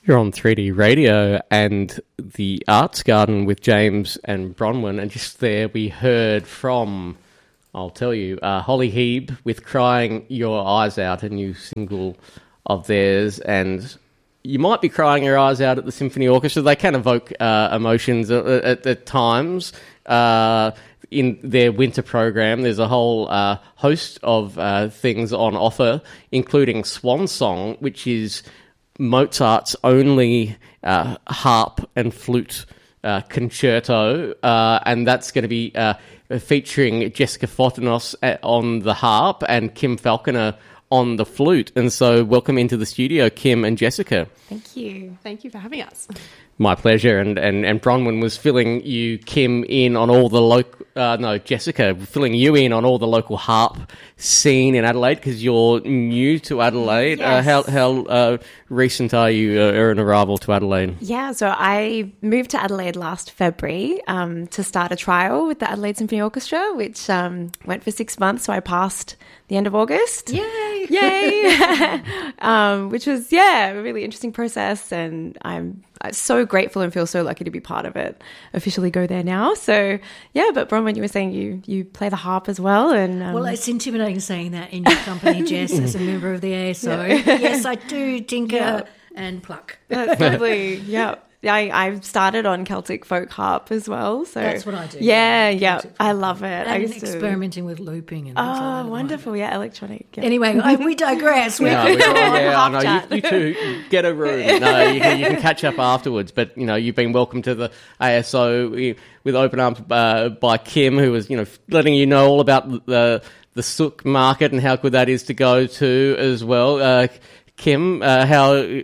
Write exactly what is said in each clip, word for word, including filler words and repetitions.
You're on three D Radio and the Arts Garden with James and Bronwyn, and just there we heard from, I'll tell you, uh, Holly Heeb with Crying Your Eyes Out, a new single of theirs, and you might be crying your eyes out at the Symphony Orchestra. They can evoke uh, emotions at, at, at times. Uh, in their winter program, there's a whole uh, host of uh, things on offer, including Swan Song, which is Mozart's only uh, harp and flute uh, concerto, uh, and that's going to be uh, featuring Jessica Fotinos on the harp and Kim Falconer on the flute. And so welcome into the studio, Kim and Jessica. Thank you. Thank you for having us. My pleasure. And, and, and Bronwyn was filling you, Kim, in on all the local... Uh, no, Jessica, filling you in on all the local harp scene in Adelaide because you're new to Adelaide. Yes. Uh, how how uh, recent are you uh, or an arrival to Adelaide? Yeah, so I moved to Adelaide last February um, to start a trial with the Adelaide Symphony Orchestra, which um, went for six months, so I passed the end of August. Yay! Yay! um, which was, yeah, a really interesting process, and I'm so grateful and feel so lucky to be part of it. Officially go there now. So, yeah, but Bronwyn, you were saying you, you play the harp as well. and um, Well, it's intimidating saying that in your company, Jess, as a member of the A S O. Yeah. Yes, I do tinker yeah. and pluck. That's lovely, yeah. I, I started on Celtic folk harp as well. So that's what I do. Yeah, yeah. I love it. And I used experimenting to... with looping. and Oh, things like that wonderful. Yeah, electronic. Yeah. Anyway, I, we digress. We No, we, yeah, I know. You, you two get a room. No, you can, you can catch up afterwards. But, you know, you've been welcomed to the A S O with open arms uh, by Kim, who was, you know, letting you know all about the the souk market and how good that is to go to as well. Uh, Kim, uh, how...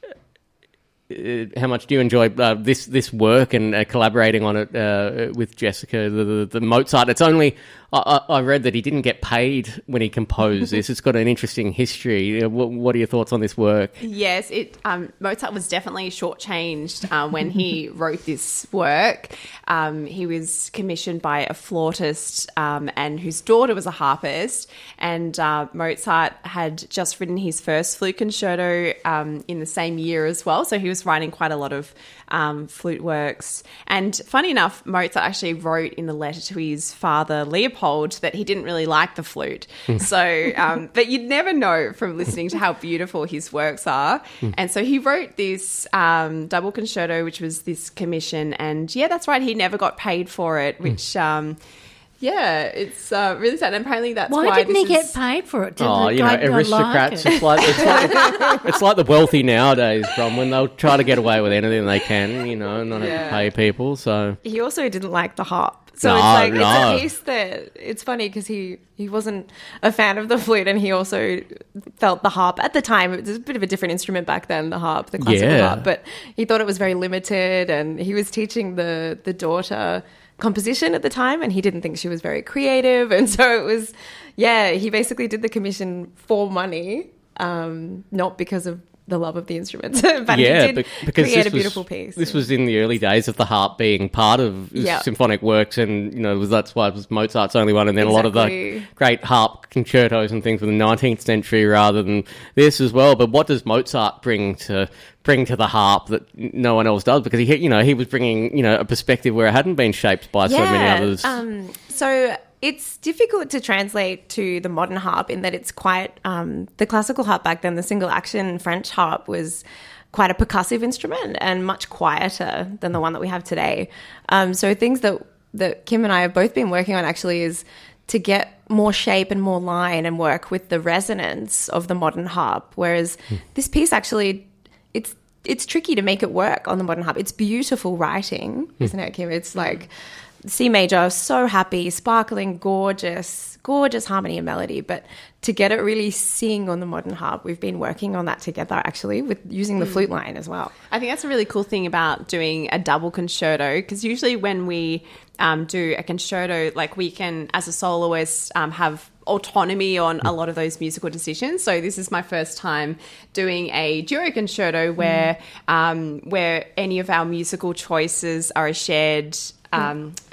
Uh, how much do you enjoy uh, this this work and uh, collaborating on it uh, with Jessica, the, the, the Mozart? It's only, I, I read that he didn't get paid when he composed this. It's got an interesting history. What, what are your thoughts on this work? Yes, it um, Mozart was definitely shortchanged uh, when he wrote this work. Um, he was commissioned by a flautist um, and whose daughter was a harpist, and uh, Mozart had just written his first flute concerto um, in the same year as well, so he was writing quite a lot of um, flute works. And funny enough, Mozart actually wrote in the letter to his father, Leopold, that he didn't really like the flute. so, um, but you'd never know from listening to how beautiful his works are. And so he wrote this um, double concerto, which was this commission. And yeah, that's right, he never got paid for it, which... Um, Yeah, it's uh, really sad. And apparently that's why, why didn't this he is... get paid for it? Did oh, the you know, guy not aristocrats. Like it? It's like it's like it's like the wealthy nowadays, Bronwyn. They'll try to get away with anything they can, you know, not Yeah. have to pay people. So He also didn't like the harp. So No, it's like no. it's a piece that it's funny because he, he wasn't a fan of the flute, and he also felt the harp at the time. It was a bit of a different instrument back then, the harp, the classical Yeah. harp. But he thought it was very limited, and he was teaching the the daughter composition at the time, and he didn't think she was very creative, and so it was, yeah, he basically did the commission for money, um, not because of the love of the instruments, but yeah, he did be- because create this a beautiful was, piece. This was in the early days of the harp being part of Yeah. symphonic works, and you know that's why it was Mozart's only one, and then a lot of the Exactly. great harp concertos and things from the nineteenth century rather than this as well. But what does Mozart bring to bring to the harp that no one else does? Because he, you know, he was bringing you know a perspective where it hadn't been shaped by so many others. Um, so it's difficult to translate to the modern harp in that it's quite um, the classical harp back then. The single action French harp was quite a percussive instrument and much quieter than the one that we have today. Um, so things that that Kim and I have both been working on actually is to get more shape and more line and work with the resonance of the modern harp. Whereas Hmm. this piece actually, it's it's tricky to make it work on the modern harp. It's beautiful writing, isn't it, Kim? It's like C major, so happy, sparkling, gorgeous, gorgeous harmony and melody. But to get it really sing on the modern harp, we've been working on that together actually with using the flute line as well. I think that's a really cool thing about doing a double concerto, because usually when we um, do a concerto, like we can, as a soloist, um, have autonomy on a lot of those musical decisions. So this is my first time doing a duo concerto where mm. um, where any of our musical choices are a shared um,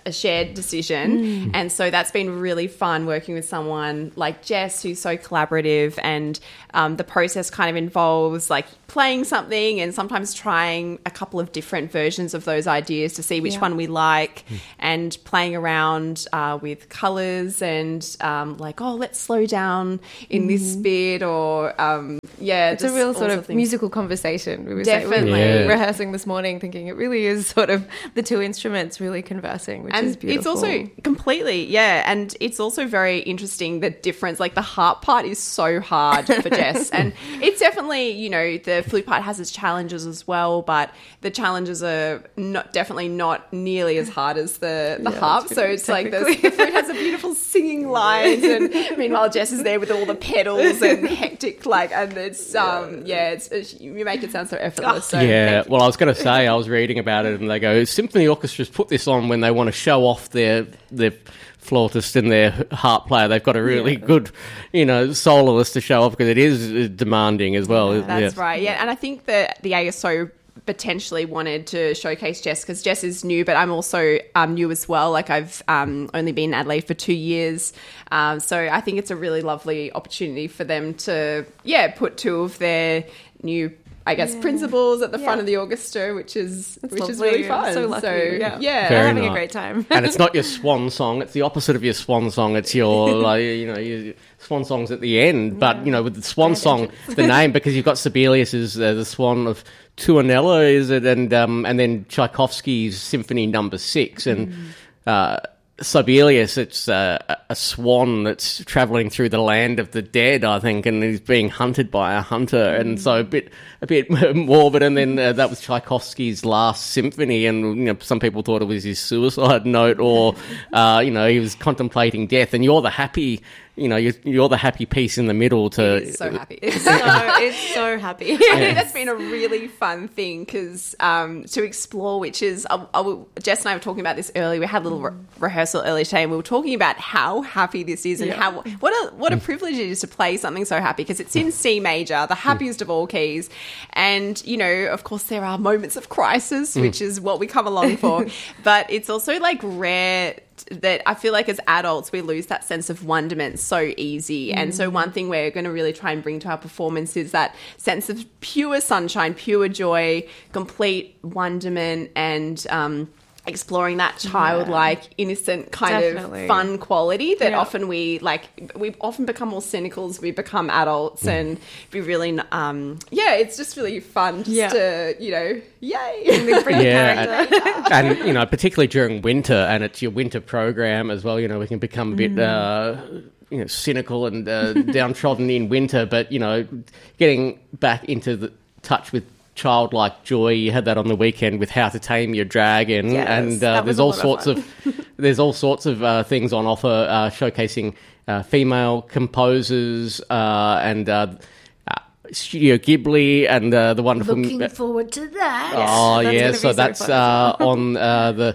a shared decision. And so that's been really fun working with someone like Jess, who's so collaborative, and um, the process kind of involves like playing something and sometimes trying a couple of different versions of those ideas to see which Yeah. one we like, and playing around uh, with colours and um, like, oh, let's slow down in this bit, or um, yeah, It's a just real all sort sorts of things. musical conversation. We were saying- we Definitely. were Yeah. rehearsing this morning, thinking it really is sort of the two instruments really conversing, which is And beautiful. it's also completely, yeah, and it's also very interesting the difference. Like the harp part is so hard for Jess, and it's definitely, you know, the flute part has its challenges as well, but the challenges are not definitely not nearly as hard as the the Yeah, harp. it's So it's like the, technically. the flute has a beautiful singing lines, and meanwhile Jess is there with all the pedals and hectic, like, and it's um yeah, it's, it's you make it sound so effortless. So Yeah, thank you. well, I was going to say, I was reading about it, and they go, symphony orchestras put this on when they want to show off their their flautist and their harp player. They've got a really good, you know, soloist to show off, because it is demanding as well. That's Yeah. right. Yeah, and I think that the A S O potentially wanted to showcase Jess, because Jess is new, but I'm also um, new as well. Like I've um, only been in Adelaide for two years, um, so I think it's a really lovely opportunity for them to, yeah, put two of their new, I guess, principals at the front Yeah. of the orchestra, which is It's which is lovely. really I'm fun. so lucky. Yeah. yeah. Very We're having nice. a great time. And it's not your swan song; it's the opposite of your swan song. It's your, like, you know, your swan song's at the end. But you know, with the swan song, the name, because you've got Sibelius is uh, the swan of Tuonela, is it, and um, and then Tchaikovsky's Symphony Number Six, and uh, Sibelius, it's uh, a swan that's travelling through the land of the dead, I think, and he's being hunted by a hunter, and so a bit a bit morbid. And then uh, that was Tchaikovsky's last symphony, and you know, some people thought it was his suicide note, or uh, you know, he was contemplating death. And you're the happy, you know, you're, you're the happy piece in the middle to. It's so happy. It's so, it's so happy. I think that's been a really fun thing, because um, to explore, which is, I, I, will- Jess and I were talking about this earlier. We had a little re- rehearsal earlier today, and we were talking about how happy this is, and Yeah. how what a what a privilege it is to play something so happy, because it's in C major, the happiest of all keys, and you know, of course, there are moments of crisis, which is what we come along for, but it's also like rare that I feel like as adults we lose that sense of wonderment so easy. And so one thing we're going to really try and bring to our performance is that sense of pure sunshine, pure joy, complete wonderment, and um exploring that childlike, innocent kind Definitely. of fun quality that Yeah. often we like we often become more cynical as we become adults, and be really um yeah it's just really fun just Yeah. to, you know, yay. Yeah, and, and you know, particularly during winter, and it's your winter program as well. You know, we can become a bit, uh, you know, cynical and uh, downtrodden in winter. But you know, getting back into the touch with childlike joy, you had that on the weekend with How to Tame Your Dragon, Yes, and uh, that was there's a all lot of sorts fun. of there's all sorts of uh, things on offer, uh, showcasing uh, female composers uh, and. Uh, uh, Studio Ghibli and uh, the wonderful Looking forward to that. Oh That's yeah, gonna so be so that's fun uh, on uh, the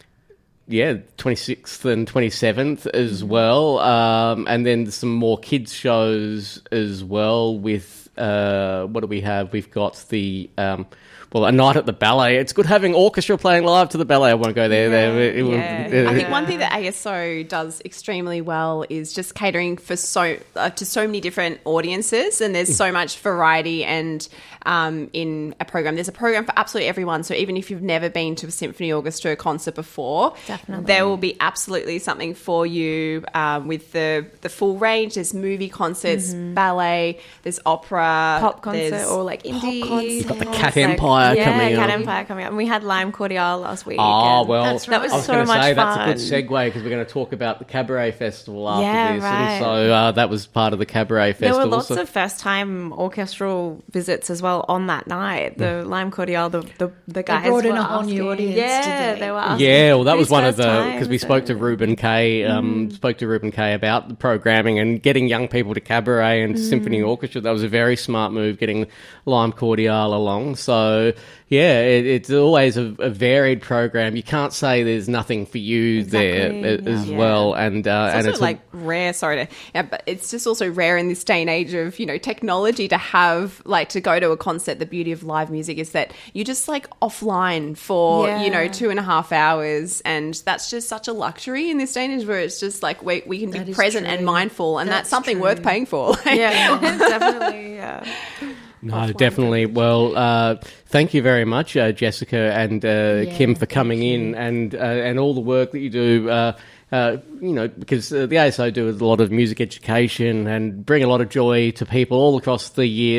yeah twenty-sixth and twenty-seventh as well, um, and then some more kids shows as well. With uh, what do we have? We've got the um, well, a night at the ballet. It's good having orchestra playing live to the ballet. I won't go there. there. It will- yeah. uh, I think one thing that A S O does extremely well is just catering for so uh, to so many different audiences, and there's so much variety. And um, in a program, there's a program for absolutely everyone. So even if you've never been to a symphony orchestra concert before, Definitely. there will be absolutely something for you um, with the the full range. There's movie concerts, ballet, there's opera, Pop concert there's or like indie. concert. Got the It's Cat like- Empire yeah, coming Cat up. Empire coming up. And we had Lime Cordial last week. Oh and well, That's right. That was I was so going to much say fun. that's a good segue, because we're going to talk about the Cabaret Festival after Yeah, this, right. and so uh, that was part of the Cabaret There Festival. were lots so- of first-time orchestral visits as well on that night. The Lime Cordial, the the, the guys brought in were a whole new asking- audience, Yeah, did they? they were. Asking Yeah, well, that was who's one of first the because we times spoke to and- Ruben Kay, um, spoke to Ruben Kay about the programming and getting young people to cabaret and symphony orchestra. That was a very very smart move getting Lime Cordiale along. So, yeah, it, it's always a, a varied program. You can't say there's nothing for you Exactly, there yeah. as Yeah. well. And uh, It's and also it's a- like rare, sorry to, yeah, but it's just also rare in this day and age of, you know, technology to have, like, to go to a concert. The beauty of live music is that you just like offline for, Yeah. you know, two and a half hours. And that's just such a luxury in this day and age where it's just like we, we can That be is present true. and mindful. And that's, That's something true. worth paying for. Yeah, definitely. Yeah. No, definitely. Well, uh, thank you very much, uh, Jessica and uh, Kim, for coming in and uh, and all the work that you do. Uh, uh, you know, because uh, the A S O do a lot of music education and bring a lot of joy to people all across the year.